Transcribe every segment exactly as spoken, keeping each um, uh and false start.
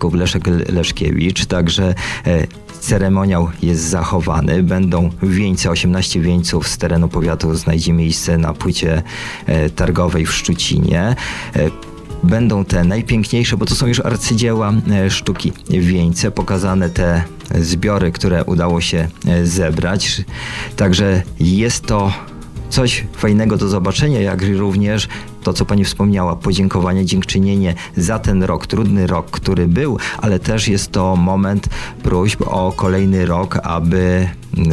biskup Leszek Leszkiewicz, także ceremoniał jest zachowany. Będą wieńce, osiemnaście wieńców z terenu powiatu znajdzie miejsce na płycie targowej w Szczucinie. Będą te najpiękniejsze, bo to są już arcydzieła sztuki wieńce, pokazane te zbiory, które udało się zebrać. Także jest to coś fajnego do zobaczenia, jak również to, co pani wspomniała, podziękowanie, dziękczynienie za ten rok, trudny rok, który był, ale też jest to moment próśb o kolejny rok, aby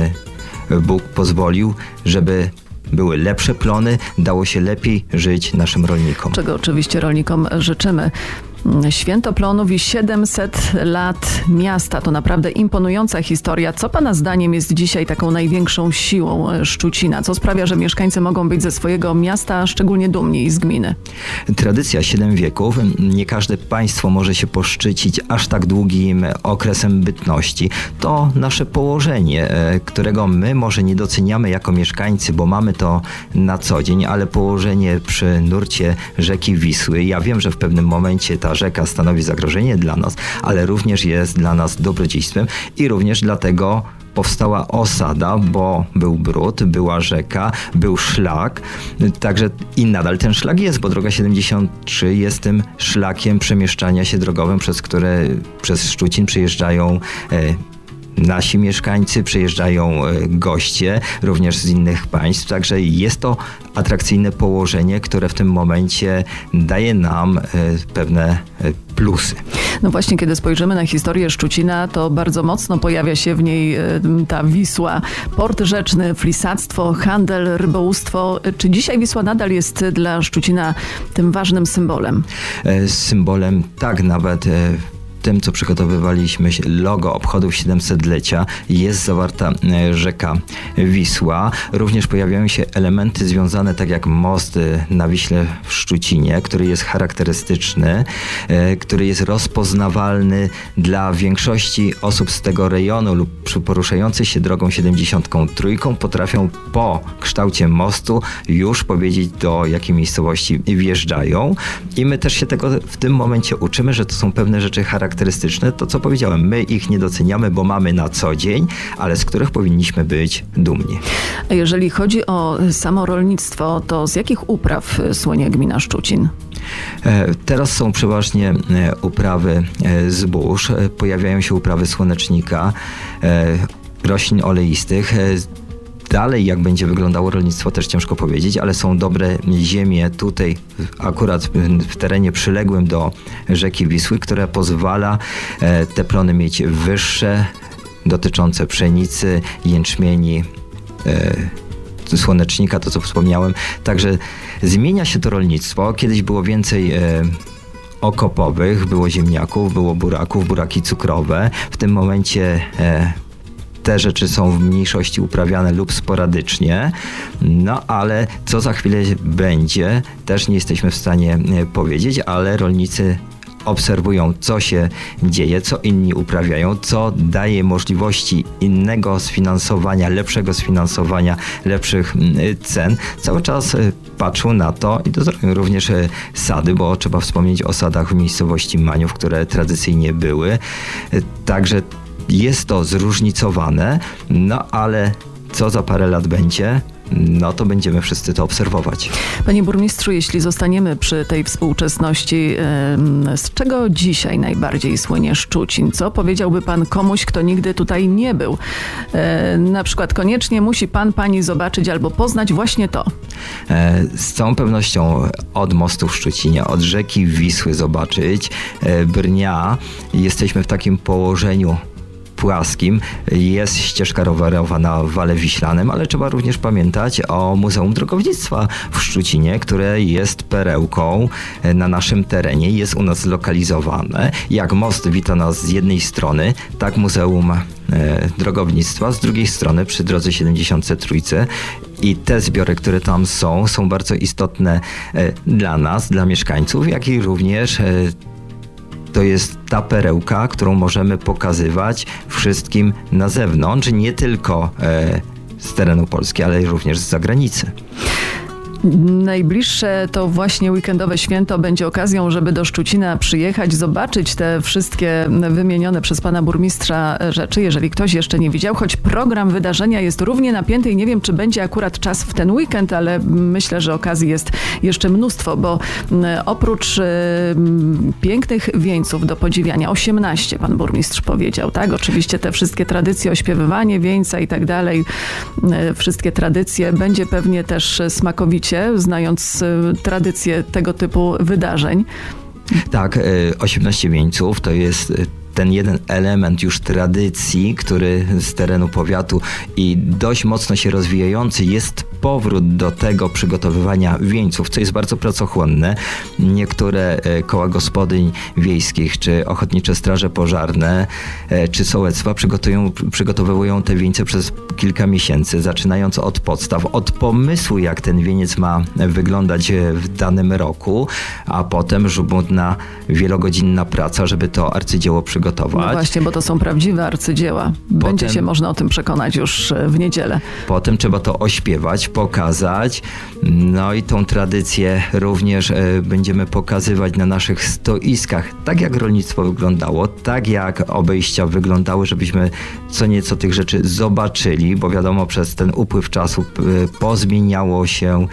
Bóg pozwolił, żeby były lepsze plony, dało się lepiej żyć naszym rolnikom. Czego oczywiście rolnikom życzymy. Święto Plonów i siedemset lat miasta. To naprawdę imponująca historia. Co pana zdaniem jest dzisiaj taką największą siłą Szczucina? Co sprawia, że mieszkańcy mogą być ze swojego miasta szczególnie dumni i z gminy? Tradycja siedem wieków. Nie każde państwo może się poszczycić aż tak długim okresem bytności. To nasze położenie, którego my może nie doceniamy jako mieszkańcy, bo mamy to na co dzień, ale położenie przy nurcie rzeki Wisły. Ja wiem, że w pewnym momencie ta rzeka stanowi zagrożenie dla nas, ale również jest dla nas dobrodziejstwem i również dlatego powstała osada, bo był brud, była rzeka, był szlak, także i nadal ten szlak jest, bo droga siedemdziesiąt trzy jest tym szlakiem przemieszczania się drogowym, przez które przez Szczucin przyjeżdżają e, nasi mieszkańcy, przyjeżdżają goście również z innych państw, także jest to atrakcyjne położenie, które w tym momencie daje nam pewne plusy. No właśnie, kiedy spojrzymy na historię Szczucina, to bardzo mocno pojawia się w niej ta Wisła. Port rzeczny, flisactwo, handel, rybołówstwo. Czy dzisiaj Wisła nadal jest dla Szczucina tym ważnym symbolem? Symbolem, tak, nawet tym, co przygotowywaliśmy, logo obchodów siedemsetlecia, jest zawarta rzeka Wisła. Również pojawiają się elementy związane, tak jak most na Wiśle w Szczucinie, który jest charakterystyczny, który jest rozpoznawalny dla większości osób z tego rejonu lub poruszających się drogą siedemdziesiąt trzy potrafią po kształcie mostu już powiedzieć, do jakiej miejscowości wjeżdżają. I my też się tego w tym momencie uczymy, że to są pewne rzeczy charakterystyczne. To, co powiedziałem, my ich nie doceniamy, bo mamy na co dzień, ale z których powinniśmy być dumni. A jeżeli chodzi o samo rolnictwo, to z jakich upraw słynie gmina Szczucin? Teraz są przeważnie uprawy zbóż, pojawiają się uprawy słonecznika, roślin oleistych. Dalej, jak będzie wyglądało rolnictwo, też ciężko powiedzieć, ale są dobre ziemie tutaj, akurat w terenie przyległym do rzeki Wisły, które pozwala te plony mieć wyższe, dotyczące pszenicy, jęczmieni, słonecznika, to co wspomniałem. Także zmienia się to rolnictwo. Kiedyś było więcej okopowych, było ziemniaków, było buraków, buraki cukrowe. W tym momencie te rzeczy są w mniejszości uprawiane lub sporadycznie, no ale co za chwilę będzie, też nie jesteśmy w stanie powiedzieć, ale rolnicy obserwują, co się dzieje, co inni uprawiają, co daje możliwości innego sfinansowania, lepszego sfinansowania, lepszych cen. Cały czas patrzą na to i dozorują również sady, bo trzeba wspomnieć o sadach w miejscowości Maniów, które tradycyjnie były. Także jest to zróżnicowane, no ale co za parę lat będzie, no to będziemy wszyscy to obserwować. Panie burmistrzu, jeśli zostaniemy przy tej współczesności, z czego dzisiaj najbardziej słynie Szczucin? Co powiedziałby pan komuś, kto nigdy tutaj nie był? Na przykład koniecznie musi pan, pani zobaczyć albo poznać właśnie to. Z całą pewnością od mostu w Szczucinie, od rzeki Wisły zobaczyć Brnia. Jesteśmy w takim położeniu płaskim. Jest ścieżka rowerowa na Wale Wiślanym, ale trzeba również pamiętać o Muzeum Drogownictwa w Szczucinie, które jest perełką na naszym terenie, jest u nas zlokalizowane. Jak most wita nas z jednej strony, tak Muzeum e, Drogownictwa z drugiej strony przy drodze siedemdziesiąt trzy. I te zbiory, które tam są, są bardzo istotne e, dla nas, dla mieszkańców, jak i również e, to jest ta perełka, którą możemy pokazywać wszystkim na zewnątrz, nie tylko e, z terenu Polski, ale również z zagranicy. Najbliższe to właśnie weekendowe święto będzie okazją, żeby do Szczucina przyjechać, zobaczyć te wszystkie wymienione przez pana burmistrza rzeczy, jeżeli ktoś jeszcze nie widział, choć program wydarzenia jest równie napięty i nie wiem, czy będzie akurat czas w ten weekend, ale myślę, że okazji jest jeszcze mnóstwo, bo oprócz pięknych wieńców do podziwiania, osiemnaście pan burmistrz powiedział, tak? Oczywiście te wszystkie tradycje, ośpiewywanie wieńca i tak dalej, wszystkie tradycje, będzie pewnie też smakowicie, znając tradycję tego typu wydarzeń. Tak, osiemnaście wieńców to jest ten jeden element już tradycji, który z terenu powiatu i dość mocno się rozwijający, jest powrót do tego przygotowywania wieńców, co jest bardzo pracochłonne. Niektóre koła gospodyń wiejskich, czy ochotnicze straże pożarne, czy sołectwa przygotują, przygotowują te wieńce przez kilka miesięcy, zaczynając od podstaw, od pomysłu, jak ten wieniec ma wyglądać w danym roku, a potem żmudna, wielogodzinna praca, żeby to arcydzieło przygotować. No właśnie, bo to są prawdziwe arcydzieła. Będzie potem się można o tym przekonać już w niedzielę. Potem trzeba to ośpiewać, pokazać. No i tą tradycję również będziemy pokazywać na naszych stoiskach. Tak jak rolnictwo wyglądało, tak jak obejścia wyglądały, żebyśmy co nieco tych rzeczy zobaczyli, bo wiadomo, przez ten upływ czasu pozmieniało się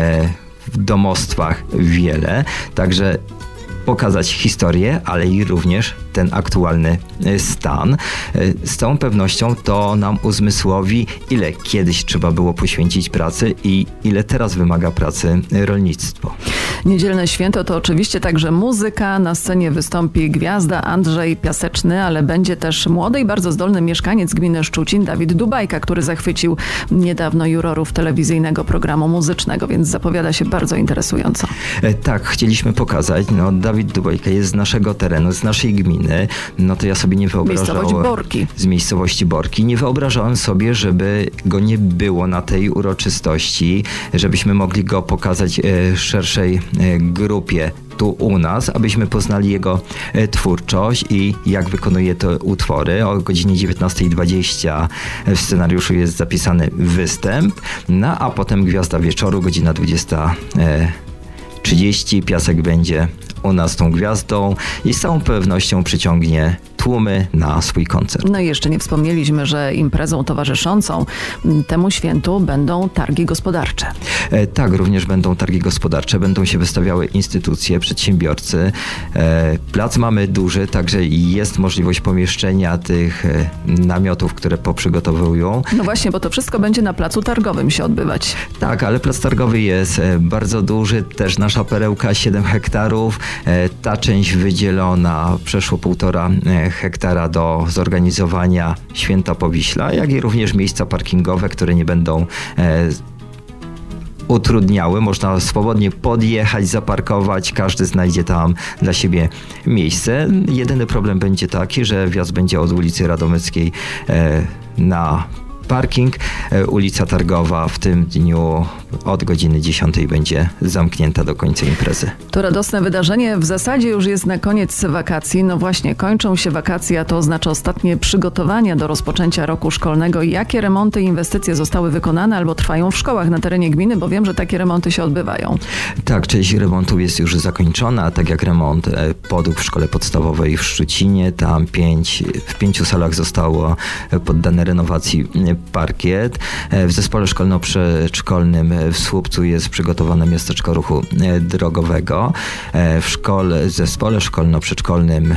w domostwach wiele. Także pokazać historię, ale i również ten aktualny stan. Z całą pewnością to nam uzmysłowi, ile kiedyś trzeba było poświęcić pracy i ile teraz wymaga pracy rolnictwo. Niedzielne święto to oczywiście także muzyka. Na scenie wystąpi gwiazda Andrzej Piaseczny, ale będzie też młody i bardzo zdolny mieszkaniec gminy Szczucin, Dawid Dubajka, który zachwycił niedawno jurorów telewizyjnego programu muzycznego, więc zapowiada się bardzo interesująco. Tak, chcieliśmy pokazać. No, Dawid Dubajka jest z naszego terenu, z naszej gminy. No to ja sobie nie wyobrażałem... Miejscowość Borki. Z miejscowości Borki. Nie wyobrażałem sobie, żeby go nie było na tej uroczystości, żebyśmy mogli go pokazać szerszej grupie tu u nas, abyśmy poznali jego twórczość i jak wykonuje te utwory. O godzinie dziewiętnasta dwadzieścia w scenariuszu jest zapisany występ, no a potem Gwiazda Wieczoru, godzina dwudziesta trzydzieści. Piasek będzie u nas tą gwiazdą i z całą pewnością przyciągnie tłumy na swój koncert. No i jeszcze nie wspomnieliśmy, że imprezą towarzyszącą temu świętu będą targi gospodarcze. E, tak, również będą targi gospodarcze, będą się wystawiały instytucje, przedsiębiorcy. E, plac mamy duży, także jest możliwość pomieszczenia tych e, namiotów, które poprzygotowują. No właśnie, bo to wszystko będzie na placu targowym się odbywać. Tak, ale plac targowy jest e, bardzo duży, też nasza perełka siedem hektarów. E, ta część wydzielona przeszło półtora e, hektara do zorganizowania Święta Powiśla, jak i również miejsca parkingowe, które nie będą e, utrudniały. Można swobodnie podjechać, zaparkować, każdy znajdzie tam dla siebie miejsce. Jedyny problem będzie taki, że wjazd będzie od ulicy Radomyckiej e, na parking. Ulica Targowa w tym dniu od godziny dziesiątej będzie zamknięta do końca imprezy. To radosne wydarzenie w zasadzie już jest na koniec wakacji. No właśnie, kończą się wakacje, a to oznacza ostatnie przygotowania do rozpoczęcia roku szkolnego. Jakie remonty i inwestycje zostały wykonane albo trwają w szkołach na terenie gminy, bo wiem, że takie remonty się odbywają. Tak, część remontów jest już zakończona, tak jak remont podłóg w szkole podstawowej w Szczucinie. Tam pięć, w pięciu salach zostało poddane renowacji parkiet. W zespole szkolno-przedszkolnym w Słupcu jest przygotowane miasteczko ruchu drogowego. W szkole, w zespole szkolno-przedszkolnym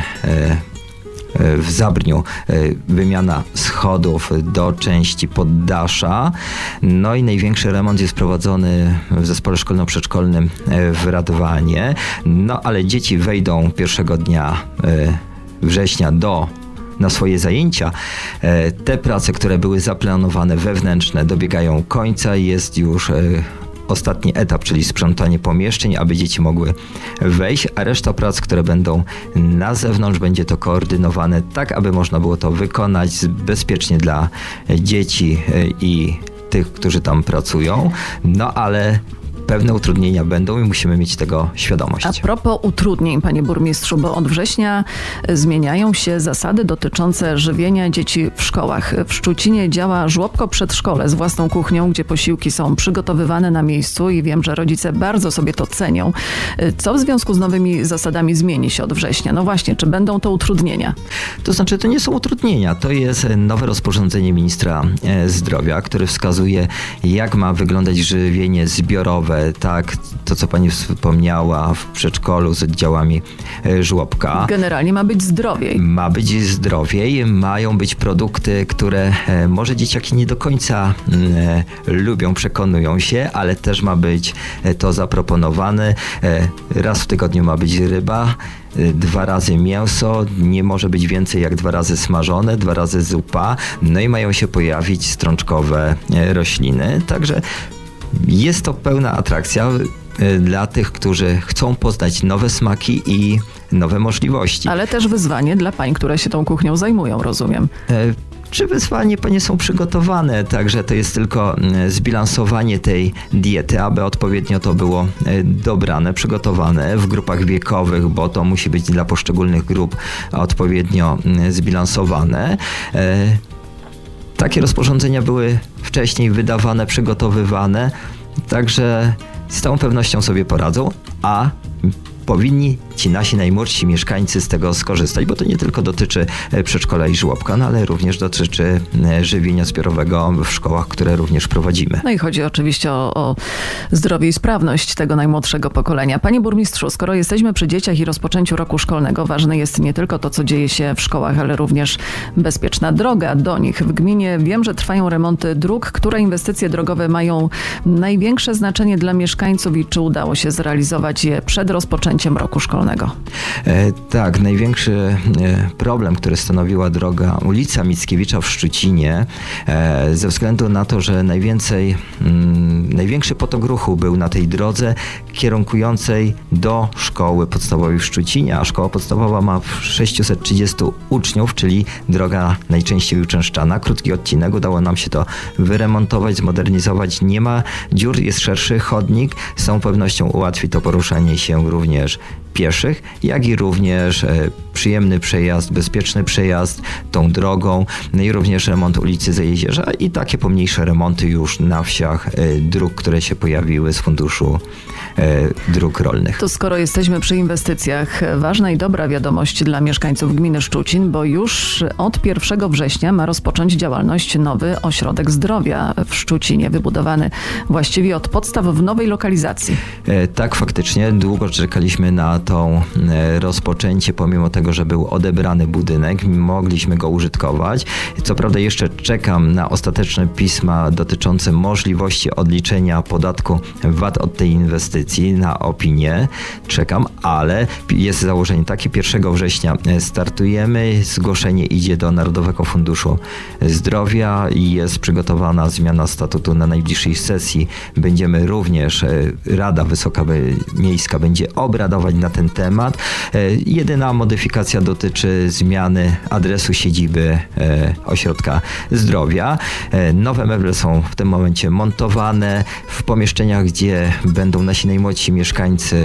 w Zabrniu wymiana schodów do części poddasza. No i największy remont jest prowadzony w zespole szkolno-przedszkolnym w Radwanie. No ale dzieci wejdą pierwszego dnia września do na swoje zajęcia. Te prace, które były zaplanowane wewnętrzne, dobiegają końca. Jest już ostatni etap, czyli sprzątanie pomieszczeń, aby dzieci mogły wejść, a reszta prac, które będą na zewnątrz, będzie to koordynowane tak, aby można było to wykonać bezpiecznie dla dzieci i tych, którzy tam pracują. No ale pewne utrudnienia będą i musimy mieć tego świadomość. A propos utrudnień, panie burmistrzu, bo od września zmieniają się zasady dotyczące żywienia dzieci w szkołach. W Szczucinie działa żłobko przedszkole z własną kuchnią, gdzie posiłki są przygotowywane na miejscu i wiem, że rodzice bardzo sobie to cenią. Co w związku z nowymi zasadami zmieni się od września? No właśnie, czy będą to utrudnienia? To znaczy, to nie są utrudnienia. To jest nowe rozporządzenie ministra zdrowia, które wskazuje, jak ma wyglądać żywienie zbiorowe, tak, to co pani wspomniała w przedszkolu z oddziałami żłobka. Generalnie ma być zdrowiej. Ma być zdrowiej, mają być produkty, które może dzieciaki nie do końca lubią, przekonują się, ale też ma być to zaproponowane. Raz w tygodniu ma być ryba, dwa razy mięso, nie może być więcej jak dwa razy smażone, dwa razy zupa, no i mają się pojawić strączkowe rośliny, także jest to pełna atrakcja dla tych, którzy chcą poznać nowe smaki i nowe możliwości. Ale też wyzwanie dla pań, które się tą kuchnią zajmują, rozumiem. Czy wyzwanie panie są przygotowane, także to jest tylko zbilansowanie tej diety, aby odpowiednio to było dobrane, przygotowane w grupach wiekowych, bo to musi być dla poszczególnych grup odpowiednio zbilansowane. Takie rozporządzenia były wcześniej wydawane, przygotowywane, także z całą pewnością sobie poradzą, a powinni ci nasi najmłodsi mieszkańcy z tego skorzystać, bo to nie tylko dotyczy przedszkola i żłobka, no ale również dotyczy żywienia zbiorowego w szkołach, które również prowadzimy. No i chodzi oczywiście o, o zdrowie i sprawność tego najmłodszego pokolenia. Panie burmistrzu, skoro jesteśmy przy dzieciach i rozpoczęciu roku szkolnego, ważne jest nie tylko to, co dzieje się w szkołach, ale również bezpieczna droga do nich. W gminie wiem, że trwają remonty dróg. Które inwestycje drogowe mają największe znaczenie dla mieszkańców i czy udało się zrealizować je przed rozpoczęciem roku szkolnego? E, tak, największy e, problem, który stanowiła droga ulica Mickiewicza w Szczucinie, e, ze względu na to, że najwięcej, m, największy potok ruchu był na tej drodze kierunkującej do szkoły podstawowej w Szczucinie, a szkoła podstawowa ma sześciuset trzydziestu uczniów, czyli droga najczęściej uczęszczana. Krótki odcinek, udało nam się to wyremontować, zmodernizować. Nie ma dziur, jest szerszy chodnik. Z całą pewnością ułatwi to poruszanie się również pieszych, jak i również e, przyjemny przejazd, bezpieczny przejazd tą drogą, no i również remont ulicy Zajezierza i takie pomniejsze remonty już na wsiach e, dróg, które się pojawiły z funduszu e, dróg rolnych. To skoro jesteśmy przy inwestycjach, ważna i dobra wiadomość dla mieszkańców gminy Szczucin, bo już od pierwszego września ma rozpocząć działalność nowy ośrodek zdrowia w Szczucinie, wybudowany właściwie od podstaw w nowej lokalizacji. E, tak, faktycznie, długo czekaliśmy na to rozpoczęcie, pomimo tego, że był odebrany budynek, mogliśmy go użytkować. Co prawda jeszcze czekam na ostateczne pisma dotyczące możliwości odliczenia podatku V A T od tej inwestycji, na opinię. Czekam, ale jest założenie takie, pierwszego września startujemy, zgłoszenie idzie do Narodowego Funduszu Zdrowia i jest przygotowana zmiana statutu na najbliższej sesji. Będziemy również, Rada Wysoka Miejska będzie obradować na ten temat. Jedyna modyfikacja dotyczy zmiany adresu siedziby ośrodka zdrowia. Nowe meble są w tym momencie montowane w pomieszczeniach, gdzie będą nasi najmłodsi mieszkańcy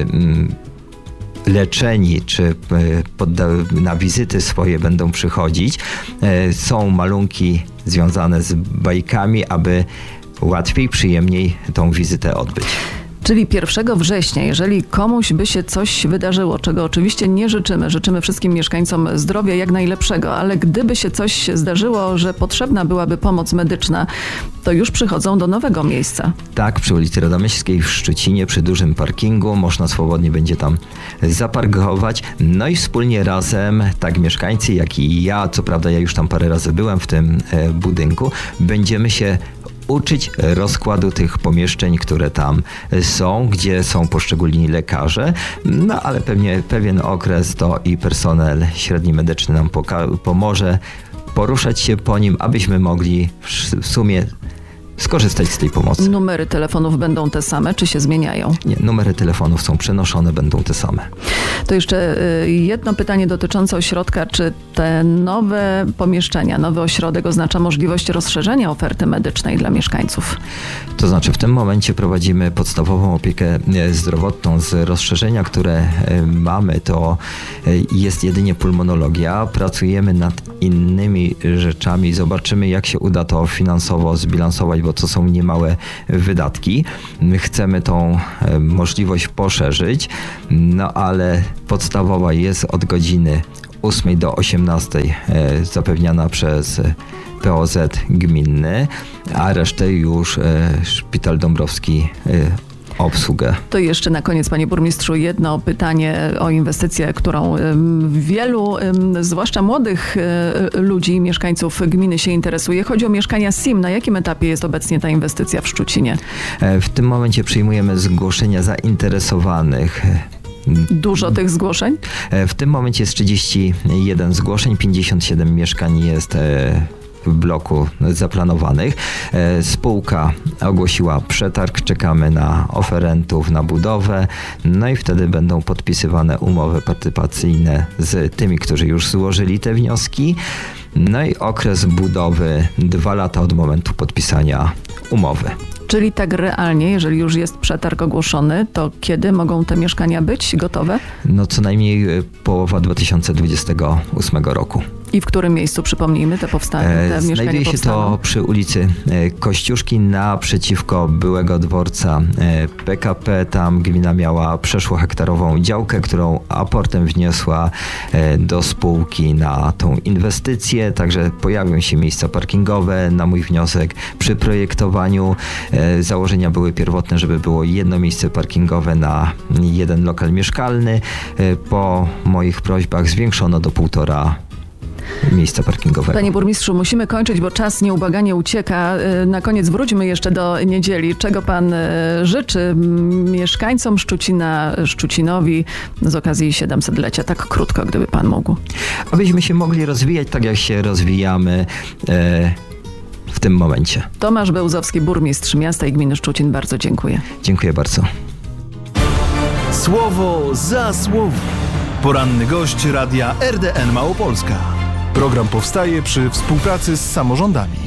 leczeni, czy podda- na wizyty swoje będą przychodzić. Są malunki związane z bajkami, aby łatwiej, przyjemniej tą wizytę odbyć. Czyli pierwszego września, jeżeli komuś by się coś wydarzyło, czego oczywiście nie życzymy, życzymy wszystkim mieszkańcom zdrowia jak najlepszego, ale gdyby się coś zdarzyło, że potrzebna byłaby pomoc medyczna, to już przychodzą do nowego miejsca. Tak, przy ulicy Radomyślskiej w Szczucinie, przy dużym parkingu, można swobodnie będzie tam zaparkować. No i wspólnie razem, tak mieszkańcy, jak i ja, co prawda ja już tam parę razy byłem w tym e, budynku, będziemy się uczyć rozkładu tych pomieszczeń, które tam są, gdzie są poszczególni lekarze, no ale pewnie pewien okres to i personel średni medyczny nam poka- pomoże poruszać się po nim, abyśmy mogli w, w sumie skorzystać z tej pomocy. Numery telefonów będą te same, czy się zmieniają? Nie, numery telefonów są przenoszone, będą te same. To jeszcze jedno pytanie dotyczące ośrodka. Czy te nowe pomieszczenia, nowy ośrodek oznacza możliwość rozszerzenia oferty medycznej dla mieszkańców? To znaczy w tym momencie prowadzimy podstawową opiekę zdrowotną. Z rozszerzenia, które mamy, to jest jedynie pulmonologia. Pracujemy nad innymi rzeczami. Zobaczymy, jak się uda to finansowo zbilansować, bo to są niemałe wydatki. My chcemy tą możliwość poszerzyć, no ale podstawowa jest od godziny ósmej do osiemnastej zapewniana przez P O Z gminny, a resztę już Szpital Dąbrowski obsługę. To jeszcze na koniec, panie burmistrzu, jedno pytanie o inwestycję, którą wielu, zwłaszcza młodych ludzi, mieszkańców gminy się interesuje. Chodzi o mieszkania S I M. Na jakim etapie jest obecnie ta inwestycja w Szczucinie? W tym momencie przyjmujemy zgłoszenia zainteresowanych. Dużo tych zgłoszeń? W tym momencie jest trzydzieści jeden zgłoszeń, pięćdziesiąt siedem mieszkań jest w bloku zaplanowanych. Spółka ogłosiła przetarg, czekamy na oferentów, na budowę, no i wtedy będą podpisywane umowy partycypacyjne z tymi, którzy już złożyli te wnioski. No i okres budowy dwa lata od momentu podpisania umowy. Czyli tak realnie, jeżeli już jest przetarg ogłoszony, to kiedy mogą te mieszkania być gotowe? No co najmniej połowa dwa tysiące dwudziestego ósmego roku. I w którym miejscu, przypomnijmy, te powstanie, te mieszkania Znajduje się powstaną? to przy ulicy Kościuszki naprzeciwko byłego dworca P K P. Tam gmina miała przeszłohektarową działkę, którą aportem wniosła do spółki na tą inwestycję. Także pojawią się miejsca parkingowe na mój wniosek. Przy projektowaniu założenia były pierwotne, żeby było jedno miejsce parkingowe na jeden lokal mieszkalny. Po moich prośbach zwiększono do półtora miejsca parkingowego. Panie burmistrzu, musimy kończyć, bo czas nieubłaganie ucieka. Na koniec wróćmy jeszcze do niedzieli. Czego pan życzy mieszkańcom Szczucina, Szczucinowi z okazji siedemsetlecia? Tak krótko, gdyby pan mógł. Abyśmy się mogli rozwijać tak, jak się rozwijamy e, w tym momencie. Tomasz Bełzowski, burmistrz miasta i gminy Szczucin. Bardzo dziękuję. Dziękuję bardzo. Słowo za słowo. Poranny gość Radia R D N Małopolska. Program powstaje przy współpracy z samorządami.